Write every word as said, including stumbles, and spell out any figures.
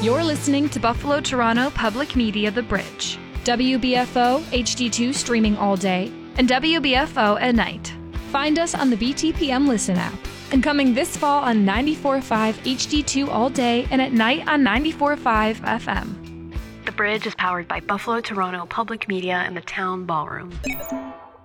You're listening to Buffalo Toronto Public Media The Bridge, W B F O H D two streaming all day, and W B F O at night. Find us on the B T P M Listen app, and coming this fall on ninety-four point five H D two all day and at night on ninety-four point five F M. The Bridge is powered by Buffalo Toronto Public Media and the Town Ballroom.